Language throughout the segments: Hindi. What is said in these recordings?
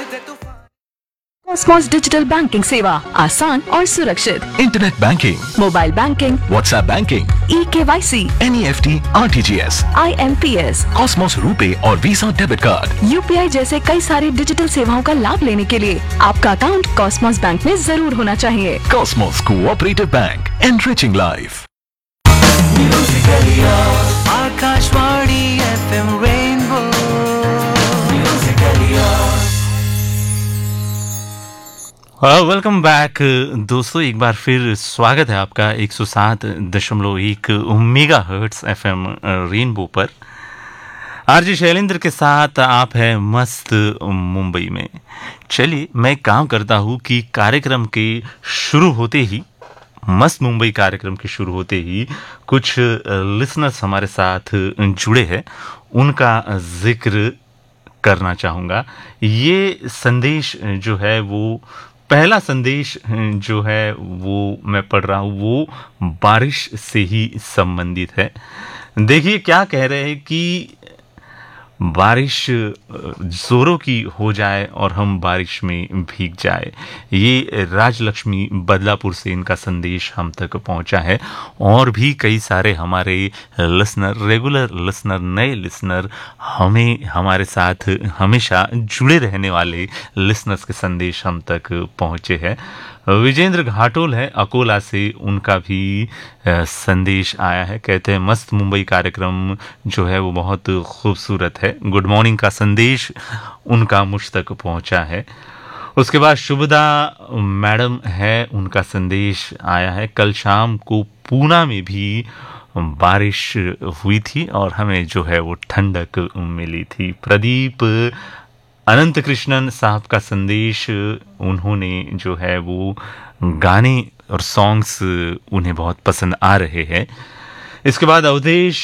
कॉस्मोस डिजिटल बैंकिंग सेवा आसान और सुरक्षित। Internet banking, mobile banking, WhatsApp banking, eKYC, NEFT, RTGS, IMPS, Cosmos RuPay और वीजा डेबिट कार्ड, UPI जैसे कई सारी डिजिटल सेवाओं का लाभ लेने के लिए आपका अकाउंट कॉस्मोस बैंक में जरूर होना चाहिए। Cosmos cooperative bank, enriching life. Akashvani FM rainbow. Welcome back दोस्तों, एक बार फिर स्वागत है आपका 107.1 मेगा हर्ट्स FM रेनबो पर। आरजे शैलेंद्र के साथ आप हैं मस्त मुंबई में। चलिए, मैं काम करता हूँ कि कार्यक्रम के शुरू होते ही, मस्त मुंबई कार्यक्रम के शुरू होते ही कुछ लिसनर्स हमारे साथ जुड़े हैं, उनका जिक्र करना चाहूँगा। ये संदेश जो है, वो पहला संदेश जो है वो मैं पढ़ रहा हूँ, वो बारिश से ही संबंधित है। देखिए क्या कह रहे हैं कि बारिश जोरों की हो जाए और हम बारिश में भीग जाए। ये राजलक्ष्मी बदलापुर से इनका संदेश हम तक पहुंचा है। और भी कई सारे हमारे लिसनर, रेगुलर लिसनर, नए लिसनर, हमारे साथ हमेशा जुड़े रहने वाले लिसनर्स के संदेश हम तक पहुंचे हैं। विजेंद्र घाटोल है अकोला से, उनका भी संदेश आया है। कहते हैं मस्त मुंबई कार्यक्रम जो है वो बहुत खूबसूरत है। गुड मॉर्निंग का संदेश उनका मुझ तक पहुंचा है। उसके बाद शुभदा मैडम है, उनका संदेश आया है। कल शाम को पूना में भी बारिश हुई थी और हमें जो है वो ठंडक मिली थी। प्रदीप अनंत कृष्णन साहब का संदेश, उन्होंने जो है वो गाने और सॉन्ग्स उन्हें बहुत पसंद आ रहे हैं। इसके बाद अवधेश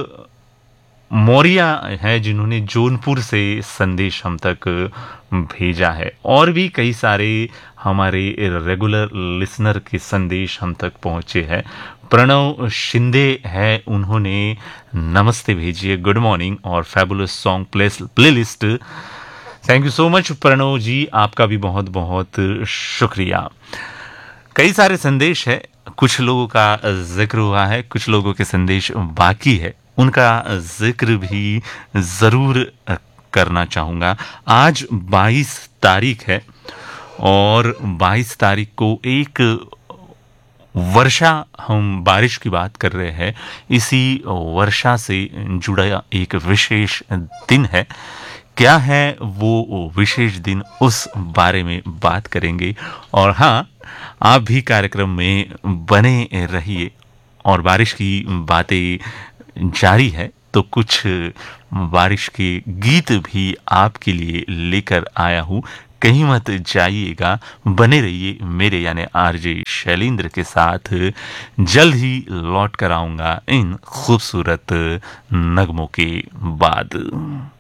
मौर्या है, जिन्होंने जौनपुर से संदेश हम तक भेजा है। और भी कई सारे हमारे रेगुलर लिसनर के संदेश हम तक पहुंचे हैं। प्रणव शिंदे है, उन्होंने नमस्ते भेजिए, गुड मॉर्निंग और fabulous song playlist. Thank you so much Pranav जी, आपका भी बहुत बहुत शुक्रिया। कई सारे संदेश है, कुछ लोगों का जिक्र हुआ है, कुछ लोगों के संदेश बाकी है, उनका जिक्र भी ज़रूर करना चाहूँगा। आज 22 तारीख है और 22 तारीख को एक वर्षा, हम बारिश की बात कर रहे हैं, इसी वर्षा से जुड़ा एक विशेष दिन है। क्या है वो विशेष दिन, उस बारे में बात करेंगे। और हाँ, आप भी कार्यक्रम में बने रहिए और बारिश की बातें जारी है तो कुछ बारिश के गीत भी आपके लिए लेकर आया हूँ। कहीं मत जाइएगा, बने रहिए मेरे यानी आरजे शैलेंद्र के साथ। जल्द ही लौट कर आऊँगा इन खूबसूरत नगमों के बाद।